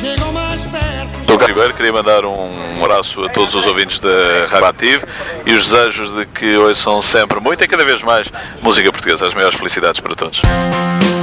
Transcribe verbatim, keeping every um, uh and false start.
Sou Carlos Ribeiro, queria mandar um abraço a todos os ouvintes da Rádio Ativo e os desejos de que ouçam sempre muito e cada vez mais música portuguesa. As maiores felicidades para todos.